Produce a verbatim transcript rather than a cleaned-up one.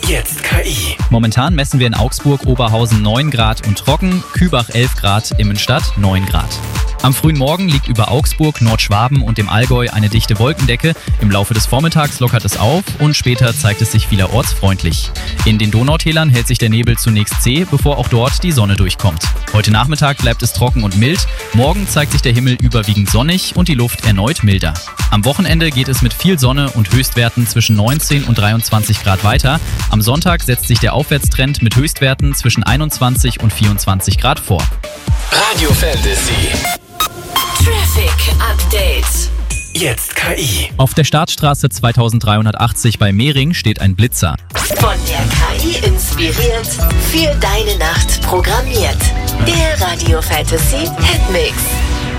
Jetzt K I. Momentan messen wir in Augsburg Oberhausen neun Grad und trocken, Kübach elf Grad, Immenstadt neun Grad. Am frühen Morgen liegt über Augsburg, Nordschwaben und dem Allgäu eine dichte Wolkendecke. Im Laufe des Vormittags lockert es auf und später zeigt es sich vielerorts freundlich. In den Donautälern hält sich der Nebel zunächst zäh, bevor auch dort die Sonne durchkommt. Heute Nachmittag bleibt es trocken und mild. Morgen zeigt sich der Himmel überwiegend sonnig und die Luft erneut milder. Am Wochenende geht es mit viel Sonne und Höchstwerten zwischen neunzehn und dreiundzwanzig Grad weiter. Am Sonntag setzt sich der Aufwärtstrend mit Höchstwerten zwischen einundzwanzig und vierundzwanzig Grad vor. Radio Fantasy. Traffic Update. Jetzt K I. Auf der Startstraße zweitausenddreihundertachtzig bei Mehring steht ein Blitzer. Von der K I inspiriert, für deine Nacht programmiert. Der Radio Fantasy Hitmix.